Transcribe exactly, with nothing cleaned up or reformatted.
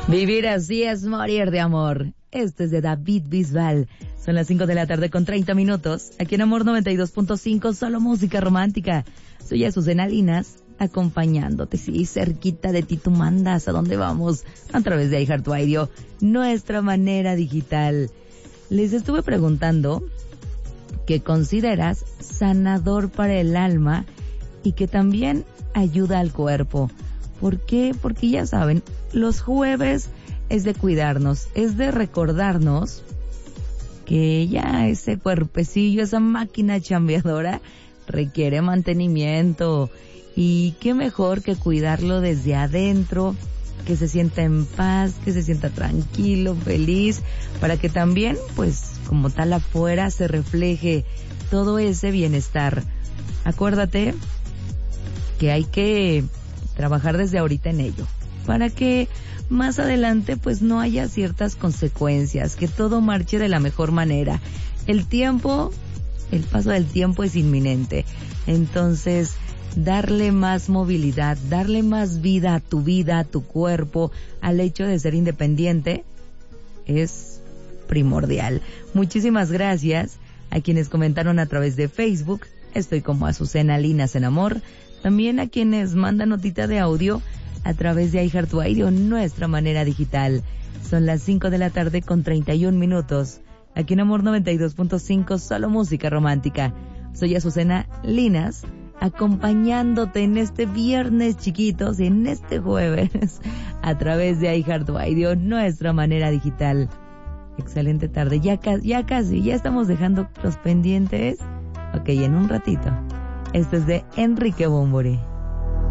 Vivir así es morir de amor. Este es de David Bisbal. Son las cinco de la tarde con treinta minutos. Aquí en Amor noventa y dos punto cinco, solo música romántica. Soy Azucena Linas, acompañándote, sí, cerquita de ti tú mandas. ¿A dónde vamos? A través de iHeartRadio, nuestra manera digital. Les estuve preguntando qué consideras sanador para el alma y que también ayuda al cuerpo. ¿Por qué? Porque ya saben, los jueves es de cuidarnos, es de recordarnos que ya ese cuerpecillo, esa máquina chambeadora requiere mantenimiento. Y qué mejor que cuidarlo desde adentro, que se sienta en paz, que se sienta tranquilo, feliz, para que también, pues, como tal afuera se refleje todo ese bienestar. Acuérdate que hay que trabajar desde ahorita en ello, para que más adelante pues no haya ciertas consecuencias, que todo marche de la mejor manera. El tiempo, el paso del tiempo es inminente, entonces darle más movilidad, darle más vida a tu vida, a tu cuerpo, al hecho de ser independiente, es primordial. Muchísimas gracias a quienes comentaron a través de Facebook, estoy como Azucena Linas en Amor, también a quienes mandan notita de audio a través de iHeartRadio, nuestra manera digital. Son las cinco de la tarde con treinta y un minutos. Aquí en Amor noventa y dos punto cinco, solo música romántica. Soy Azucena Linas, acompañándote en este viernes, chiquitos, en este jueves, a través de iHeartRadio, nuestra manera digital. Excelente tarde, ya, ca- ya casi, ya estamos dejando los pendientes. Ok, en un ratito. Este es de Enrique Bunbury.